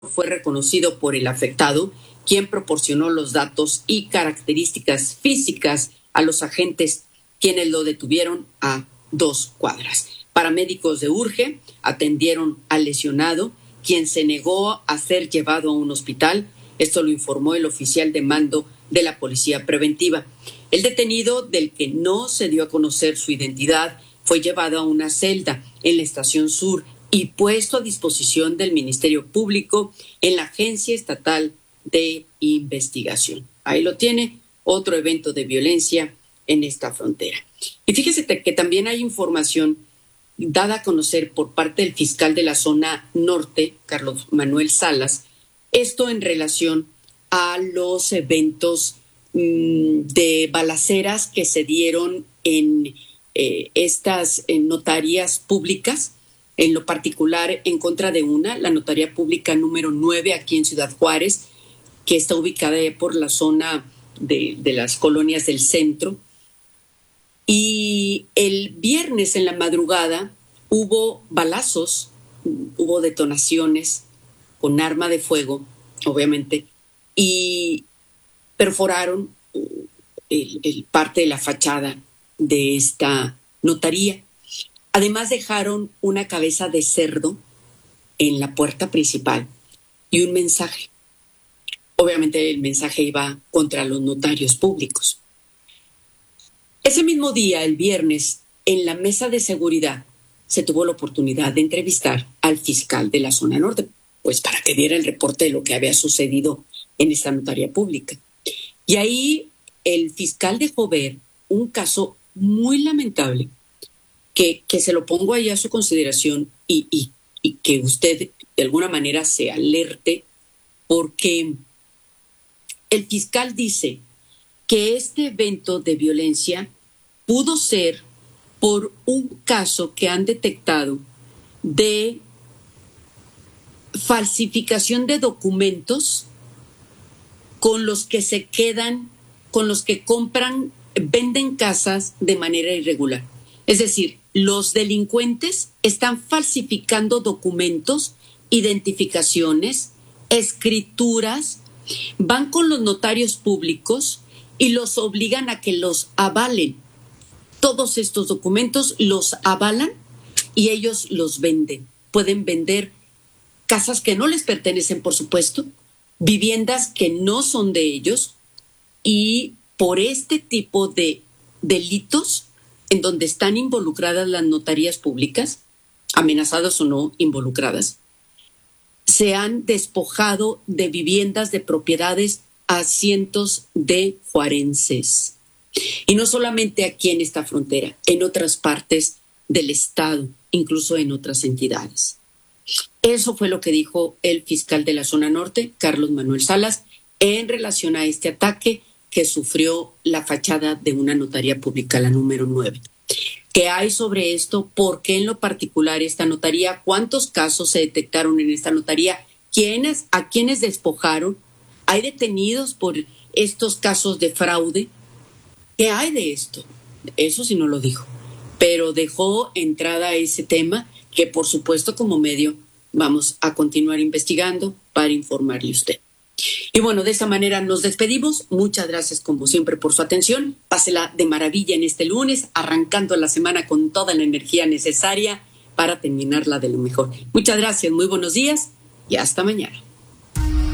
fue reconocido por el afectado, quien proporcionó los datos y características físicas a los agentes, quienes lo detuvieron a 2 cuadras. Paramédicos de Urge atendieron al lesionado, quien se negó a ser llevado a un hospital. Esto lo informó el oficial de mando de la Policía Preventiva. El detenido, del que no se dio a conocer su identidad, fue llevado a una celda en la Estación Sur y puesto a disposición del Ministerio Público en la Agencia Estatal de Investigación. Ahí lo tiene, otro evento de violencia en esta frontera. Y fíjese que también hay información dada a conocer por parte del fiscal de la zona norte, Carlos Manuel Salas, esto en relación a los eventos de balaceras que se dieron en estas notarías públicas, en lo particular en contra de la notaría pública número 9 aquí en Ciudad Juárez, que está ubicada por la zona de las colonias del centro. Y el viernes en la madrugada hubo balazos, hubo detonaciones con arma de fuego, obviamente, y perforaron el parte de la fachada de esta notaría. Además dejaron una cabeza de cerdo en la puerta principal y un mensaje. Obviamente el mensaje iba contra los notarios públicos. Ese mismo día, el viernes, en la mesa de seguridad, se tuvo la oportunidad de entrevistar al fiscal de la zona norte, pues para que diera el reporte de lo que había sucedido en esta notaría pública. Y ahí el fiscal dejó ver un caso muy lamentable que se lo pongo ahí a su consideración y que usted de alguna manera se alerte, porque el fiscal dice que este evento de violencia pudo ser por un caso que han detectado de falsificación de documentos con los que se quedan, con los que compran, venden casas de manera irregular. Es decir, los delincuentes están falsificando documentos, identificaciones, escrituras, van con los notarios públicos y los obligan a que los avalen. Todos estos documentos los avalan y ellos los venden. Pueden vender casas que no les pertenecen, por supuesto, viviendas que no son de ellos, y por este tipo de delitos en donde están involucradas las notarías públicas, amenazadas o no involucradas, se han despojado de viviendas, de propiedades a cientos de juarenses. Y no solamente aquí en esta frontera, en otras partes del estado, incluso en otras entidades. Eso fue lo que dijo el fiscal de la zona norte, Carlos Manuel Salas, en relación a este ataque que sufrió la fachada de una notaría pública, la número 9. ¿Qué hay sobre esto? ¿Por qué en lo particular esta notaría? ¿Cuántos casos se detectaron en esta notaría? ¿A quiénes despojaron? ¿Hay detenidos por estos casos de fraude? ¿Qué hay de esto? Eso sí no lo dijo, pero dejó entrada a ese tema que, por supuesto, como medio vamos a continuar investigando para informarle a usted. Y bueno, de esa manera nos despedimos. Muchas gracias, como siempre, por su atención. Pásela de maravilla en este lunes, arrancando la semana con toda la energía necesaria para terminarla de lo mejor. Muchas gracias, muy buenos días y hasta mañana.